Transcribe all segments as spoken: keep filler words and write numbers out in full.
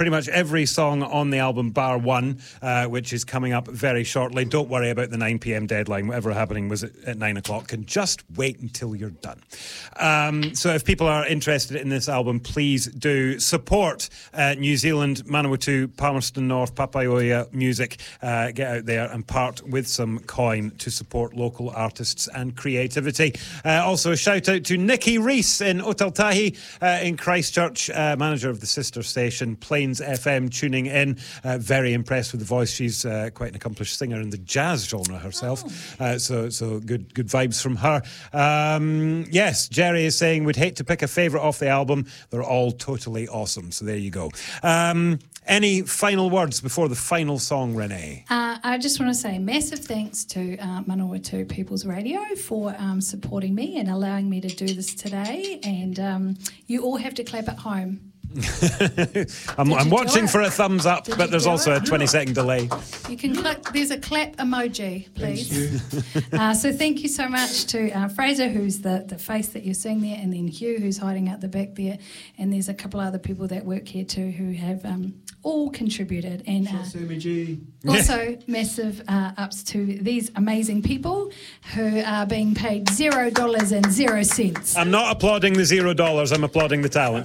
pretty much every song on the album bar one, uh, which is coming up very shortly. Don't worry about the nine p.m. deadline. Whatever happening was at, at nine o'clock. And just wait until you're done. Um, so if people are interested in this album, please do support uh, New Zealand, Manawatu, Palmerston North, Papaioia music. Uh, get out there and part with some coin to support local artists and creativity. Uh, also, a shout out to Nikki Reese in Otautahi uh, in Christchurch, uh, manager of the sister station Plains F M, tuning in. Uh, very impressed with the voice. She's uh, quite an accomplished singer in the jazz genre herself. Oh. Uh, so, so good, good vibes from her. Um, yes, Jerry is saying we'd hate to pick a favourite off the album. They're all totally awesome. So there you go. Um, any final words before the final song, Renee? Uh, I just want to say massive thanks to uh, Manawatu People's Radio for um, supporting me and allowing me to do this today. And um, you all have to clap at home. I'm, I'm watching for a thumbs up, Did but there's also it? a twenty second delay. You can click, there's a clap emoji, please. uh, so thank you so much to uh, Fraser, who's the, the face that you're seeing there, and then Hugh, who's hiding out the back there. And there's a couple other people that work here too who have um, all contributed. And uh, also massive uh, ups to these amazing people who are being paid zero dollars and zero cents. I'm not applauding the zero dollars, I'm applauding the talent.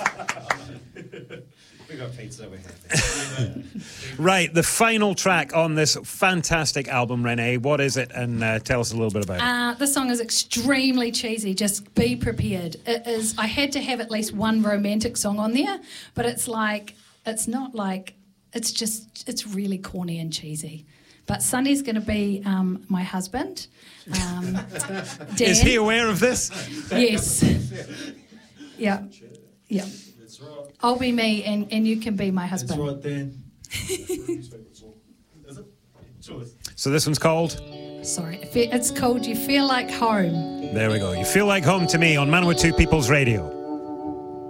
We got pizza over here. Right, the final track on this fantastic album, Renee. What is it? And uh, tell us a little bit about it. Uh, this song is extremely cheesy. Just be prepared. It is. I had to have at least one romantic song on there, but it's like it's not like it's just it's really corny and cheesy. But Sonny's going to be um, my husband. Um, Dan. Is he aware of this? Yes. Yeah. Yeah. That's right. I'll be me, and, and you can be my husband. That's right, Dan. Is it? Choice. So this one's called? Sorry, it's called You Feel Like Home. There we go. You Feel Like Home to Me on Manawatu People's Radio.